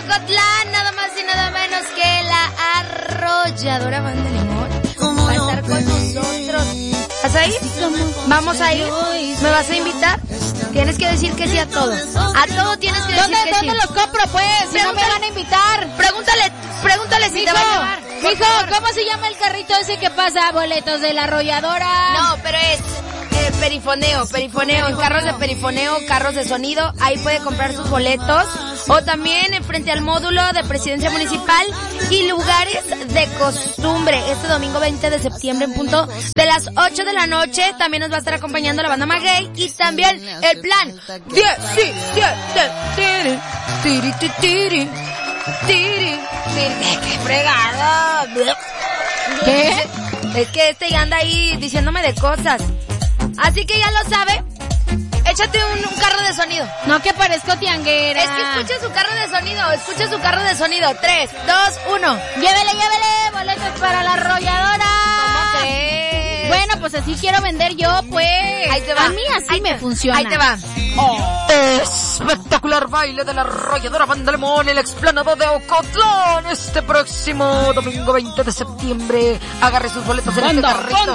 Ocotlán, nada más y nada menos que la Arrolladora Banda Limón va a estar con nosotros. ¿Vas a ir? ¿Vamos a ir? ¿Me vas a invitar? Tienes que decir que sí a todo. A todo tienes que decir que sí. ¿Dónde lo compro, pues? Si no me van a invitar. Pregúntale si te va a llevar. Mijo, ¿cómo se llama el carrito ese que pasa boletos de la Arrolladora? No, pero es perifoneo, en carros de perifoneo, carros de sonido, ahí puede comprar sus boletos, o también frente al módulo de Presidencia Municipal y lugares de costumbre, este domingo 20 de septiembre en punto de las 8 de la noche, también nos va a estar acompañando la banda Maguey, y también el plan 17, ¡qué fregado! ¿Qué? Es que este ya anda ahí diciéndome de cosas. Así que ya lo sabe. Échate un carro de sonido. No, que parezco tianguera. Es que escucha su carro de sonido. 3, 2, 1. Llévele, boletos para la Arrolladora. ¿Cómo crees? Bueno, pues así quiero vender yo, pues. Ahí te va. A mí así me funciona. Ahí te va. Espectacular baile de la Arrolladora Banda Limón en la explanada de Ocotlán este próximo domingo 20 de septiembre. Agarre sus boletos en este carrito.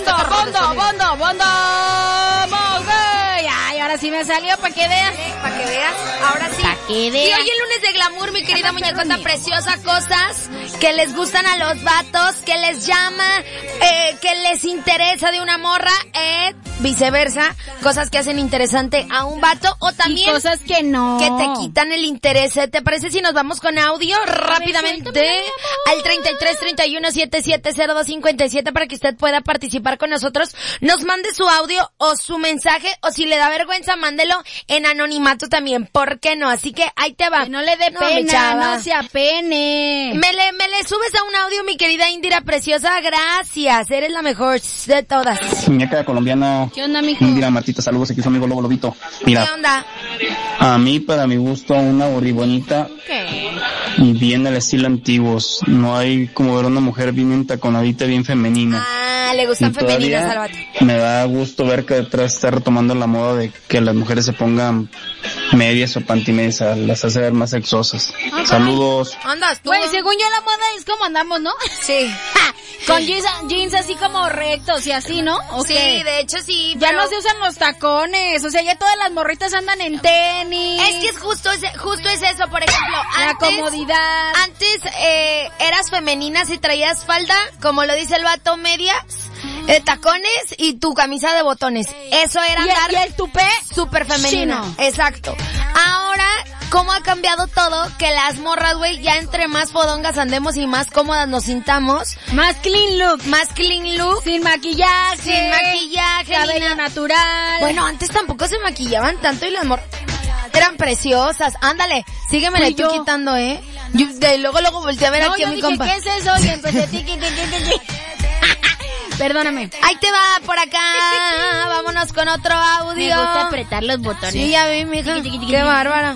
Banda, Maguey. Ay, ahora sí me salió, para que veas. Para que veas, ahora sí. Para que veas. Y hoy el lunes de glamour, mi querida muñecota preciosa, cosas que les gustan a los vatos, que les llama, que les interesa de una morra, viceversa, cosas que hacen interesante a un vato, o también y cosas que no, que te quitan el interés. ¿Te parece si nos vamos con audio rápidamente al 33 31 77 02 57 para que usted pueda participar con nosotros? Nos mande su audio o su mensaje, o si le da vergüenza, mándelo en anonimato también, ¿por qué no? Así que ahí te va. Que no le dé pena, no se apene. Me le subes a un audio, mi querida Indira preciosa, gracias, eres la mejor de todas. Muñeca colombiana. ¿Qué onda, mijo? Indira Martita, saludos, aquí su amigo Lobo Lobito. Mira. ¿Qué onda? A mí, para mi gusto, una borribonita. ¿Qué? Y bien al estilo antiguos. No hay como ver una mujer bien entaconadita, bien femenina. Ah, le gustan femeninas al vato. Me da gusto ver que detrás está retomando la moda de que las mujeres se pongan medias o pantimedias, las hace ver más sexosas. Okay. Saludos. Andas tú. Güey, según yo la moda es como andamos, ¿no? Sí. Con jeans así como rectos y así, ¿no? Sí, de hecho sí. Ya no se usan los tacones, o sea, ya todas las morritas andan en tenis. Es que es justo es eso, por ejemplo. La comodidad. Antes eras femenina si traías falda, como lo dice el vato, medias, tacones y tu camisa de botones. Eso era andar. Y el tupé súper femenina. Chino. Exacto. Ahora, ¿cómo ha cambiado todo? Que las morras, güey, ya entre más fodongas andemos y más cómodas nos sintamos. Más clean look. Sin maquillaje. Cabello natural. Bueno, antes tampoco se maquillaban tanto y las morras eran preciosas. Ándale, síguemele tú quitando, Yo luego volteé a ver aquí a mi compa. ¿Qué es eso? Y empecé tiqui. Perdóname. Ahí te va, por acá. Vámonos con otro audio. Me gusta apretar los botones. Sí, ya vi, mija. Qué bárbara.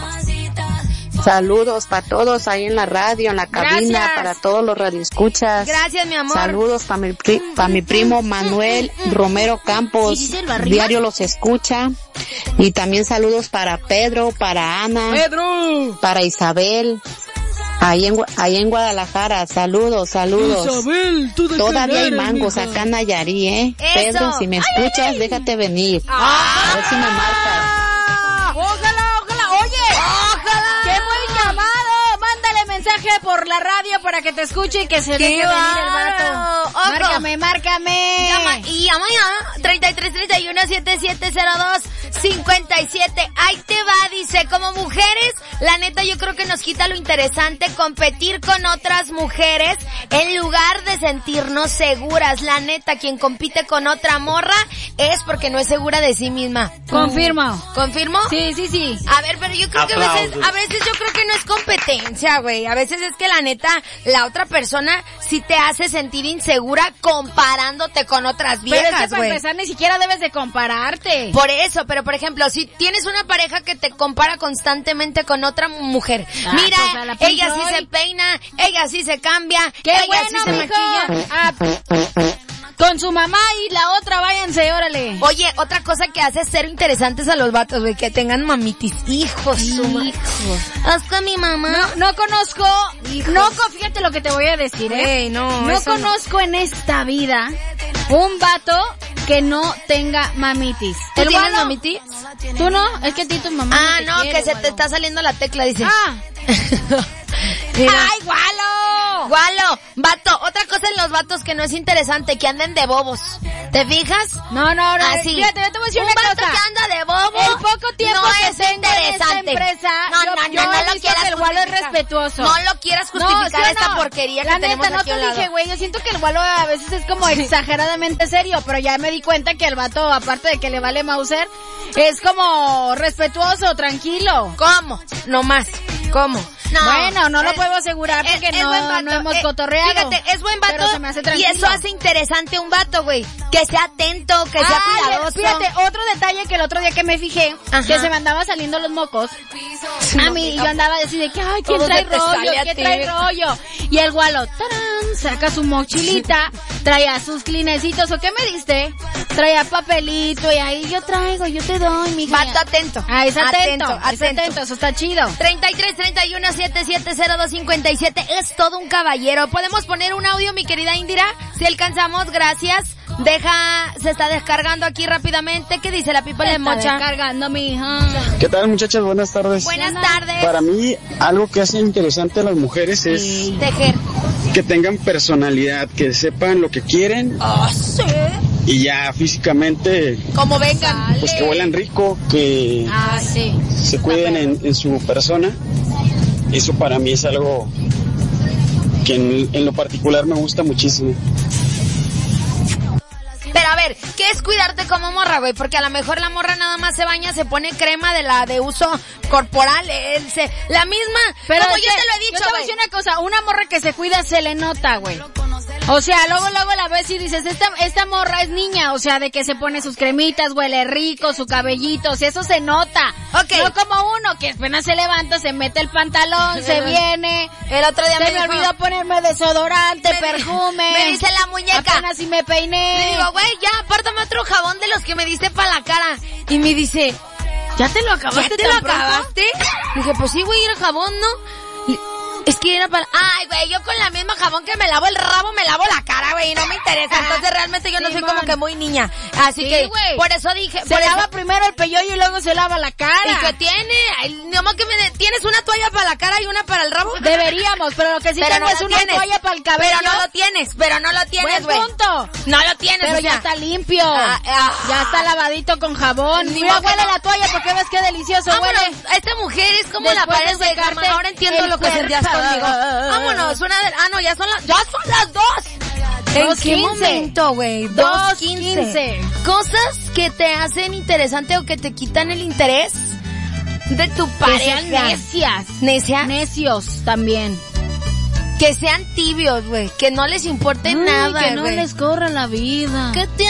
Saludos para todos ahí en la radio, en la cabina, Gracias. para todos los radioescuchas. Gracias, mi amor. Saludos para mi primo Manuel Romero Campos, diario los escucha. Y también saludos para Pedro, para Ana, para Isabel. Ahí en Guadalajara, saludos. Isabel, todavía hay mangos acá en Nayarí, Eso. Pedro, si me escuchas, déjate venir. A ver si me marcas. Ojalá. Oye, qué buen llamado. Mándale mensaje por la radio para que te escuche y que se deje venir el vato. Márcame. Llama ya. 33 31 7702 57. Ahí te va, dice, como mujeres, la neta yo creo que nos quita lo interesante competir con otras mujeres en lugar de sentirnos seguras. La neta, quien compite con otra morra es porque no es segura de sí misma. Confirmo. ¿Confirmo? Sí. A ver, pero yo creo que a veces yo creo que no es competencia, güey. A veces es que la neta, la otra persona sí te hace sentir insegura comparándote con otras viejas, Pero es que para güey. empezar ni siquiera debes de compararte. Por eso, pero por ejemplo, si tienes una pareja que te compara constantemente con otra mujer, mira, pues a la pinche ella sí hoy. se peina, ella sí se cambia, ¡Qué ella bueno, sí se mijo! maquilla. con su mamá y la otra váyanse, órale. Oye, otra cosa que hace ser interesantes a los vatos, güey, que tengan mamitis. Hijos. Haz con mi mamá. No conozco, fíjate lo que te voy a decir, No conozco en esta vida un vato que no tenga mamitis. ¿Tú tienes mamitis? ¿Tú no? Es que a ti tu mamá no, que se te está saliendo la tecla, dice. ¡Ay, Gualo! Vato, otra cosa en los vatos que no es interesante, que anden de bobos. ¿Te fijas? No. Así. Fíjate, yo te voy a decir una cosa. Un vato que anda de bobo. El poco tiempo no que es tengo interesante. En esta empresa, no lo quieras. El Gualo es respetuoso. No lo quieras justificar esta porquería que tenemos aquí al lado. No te dije, güey, yo siento que el Gualo a veces es como exageradamente serio, pero ya me di cuenta que el vato, aparte de que le vale Mauser, es como respetuoso, tranquilo. ¿Cómo? No más. ¿Cómo? No, bueno, no lo puedo asegurar porque no hemos cotorreado. Fíjate, es buen vato y eso hace interesante un vato, güey. Que sea atento, que sea cuidadoso. Fíjate, otro detalle que el otro día que me fijé, que se me andaba saliendo los mocos. A mí, yo andaba así de que, ay, ¿quién trae rollo? Y el Gualo, ¡tarán! Saca su mochilita, traía sus clinecitos, ¿o qué me diste? Traía papelito y ahí yo te doy, mija. Vato atento. Es atento, eso está chido. 3331770257 es todo un caballero. ¿Podemos poner un audio, mi querida Indira? Si alcanzamos, gracias. Se está descargando aquí rápidamente. ¿Qué dice la people de Mocha? Descargando, mija. ¿Qué tal, muchachas? Buenas tardes. Buenas tardes. Para mí, algo que hace interesante a las mujeres es tejer. Que tengan personalidad, que sepan lo que quieren. Sí. Y ya físicamente, como vengan, pues que huelan rico, que se cuiden en su persona. Eso para mí es algo que en lo particular me gusta muchísimo. Pero a ver, ¿qué es cuidarte como morra, güey? Porque a lo mejor la morra nada más se baña, se pone crema de uso corporal, la misma. Pero como yo te lo he dicho, yo te voy a decir una cosa, una morra que se cuida se le nota, güey. O sea, luego la ves y dices, esta morra es niña, o sea, de que se pone sus cremitas, huele rico, su cabellito, o sea, eso se nota. Okay. No como uno que apenas se levanta, se mete el pantalón, se viene. El otro día me olvidó ponerme desodorante, perfume. Me dice la muñeca. Apenas si me peiné. Le digo, güey, ya, apártame otro jabón de los que me diste para la cara. Y me dice, ¿ya te lo acabaste? ¿Ya te lo acabaste? Dije, pues sí, güey, era jabón, ¿no? Es que era para... Ay, güey, yo con la misma jabón que me lavo el rabo, me lavo la cara, güey, y no me interesa. Entonces realmente yo no soy como que muy niña. Así que, por eso dije... Se lava primero el peyoyo y luego se lava la cara. ¿Y qué tiene? Nomás que ¿tienes una toalla para la cara y una para el rabo? Deberíamos, pero lo que sí tengo es una toalla para el cabello. Pero no lo tienes, güey. Buen punto. No lo tienes, pero ya está limpio. Ya está lavadito con jabón. Mira, huele la toalla porque ves qué delicioso huele. Esta mujer es como la pared de gama. Ahora entiendo lo que sentías conmigo. Vámonos, ya son las 2. ¿En qué momento, güey? 2:15. Cosas que te hacen interesante o que te quitan el interés de tu pareja. Que sean necias. Necios también. Que sean tibios, güey. Que no les importe nada, que no les corra la vida. ¿Qué te